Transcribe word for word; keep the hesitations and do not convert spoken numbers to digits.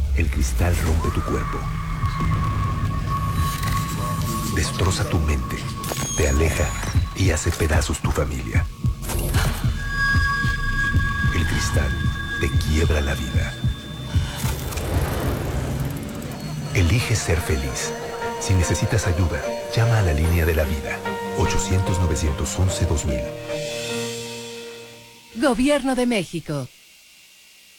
El cristal rompe tu cuerpo. Destroza tu mente, te aleja y hace pedazos tu familia. El cristal te quiebra la vida. Elige ser feliz. Si necesitas ayuda, llama a la línea de la vida. ochocientos, novecientos once, dos mil. Gobierno de México.